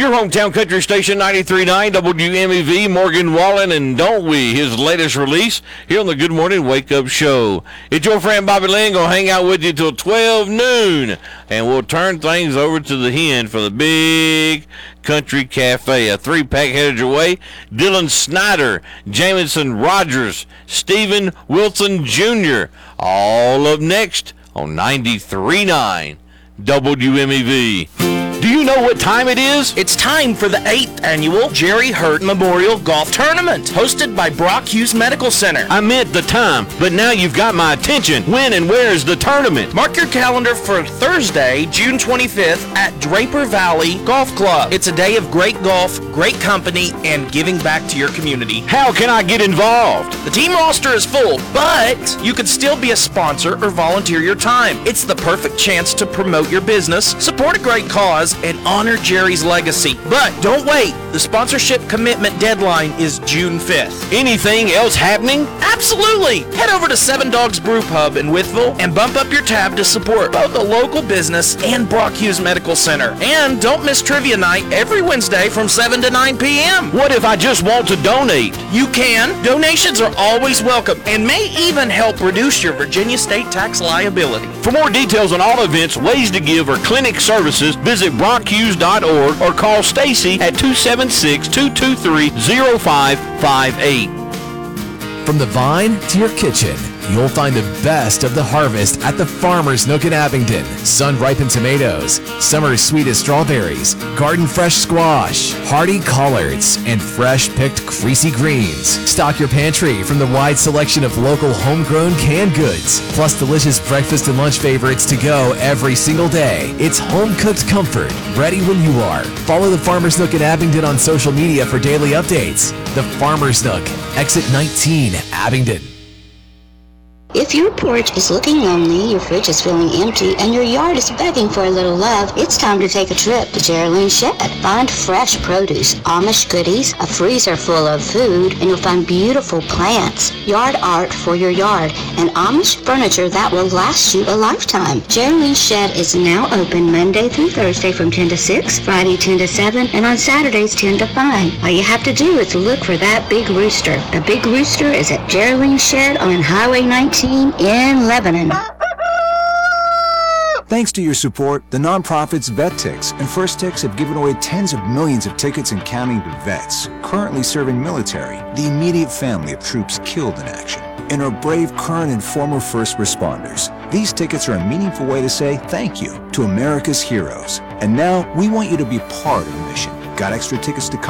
Your hometown country station 93.9 WMEV, Morgan Wallen and Don't We, his latest release here on the Good Morning Wake Up Show. It's your friend Bobby Lynn going to hang out with you till 12 noon, and we'll turn things over to the hen for the Big Country Cafe. A 3-pack headed your way. Dylan Snyder, Jamison Rogers, Stephen Wilson Jr., all up next on 93.9 WMEV. Do you know what time it is? It's time for the 8th annual Jerry Hurt Memorial Golf Tournament, hosted by Brock Hughes Medical Center. I meant the time, but now you've got my attention. When and where is the tournament? Mark your calendar for Thursday, June 25th at Draper Valley Golf Club. It's a day of great golf, great company, and giving back to your community. How can I get involved? The team roster is full, but you could still be a sponsor or volunteer your time. It's the perfect chance to promote your business, support a great cause, and honor Jerry's legacy. But don't wait. The sponsorship commitment deadline is June 5th. Anything else happening? Absolutely. Head over to Seven Dogs Brew Pub in Wytheville and bump up your tab to support both the local business and Brock Hughes Medical Center. And don't miss trivia night every Wednesday from 7 to 9 p.m. What if I just want to donate? You can. Donations are always welcome and may even help reduce your Virginia state tax liability. For more details on all events, ways to give, or clinic services, visit brockhughes.org or call Stacy at 276-223-0558. From the vine to your kitchen, you'll find the best of the harvest at the Farmer's Nook in Abingdon. Sun-ripened tomatoes, summer's sweetest strawberries, garden-fresh squash, hardy collards, and fresh-picked creasy greens. Stock your pantry from the wide selection of local homegrown canned goods, plus delicious breakfast and lunch favorites to go every single day. It's home-cooked comfort, ready when you are. Follow the Farmer's Nook in Abingdon on social media for daily updates. The Farmer's Nook, exit 19, Abingdon. If your porch is looking lonely, your fridge is feeling empty, and your yard is begging for a little love, it's time to take a trip to Geraldine Shed. Find fresh produce, Amish goodies, a freezer full of food, and you'll find beautiful plants, yard art for your yard, and Amish furniture that will last you a lifetime. Geraldine Shed is now open Monday through Thursday from 10 to 6, Friday 10 to 7, and on Saturdays 10 to 5. All you have to do is look for that big rooster. The big rooster is at Geraldine Shed on Highway 19 in Lebanon. Thanks to your support, the nonprofits VetTix and First Tix have given away tens of millions of tickets and counting to vets currently serving military, the immediate family of troops killed in action, and our brave current and former first responders. These tickets are a meaningful way to say thank you to America's heroes. And now we want you to be part of the mission. Got extra tickets to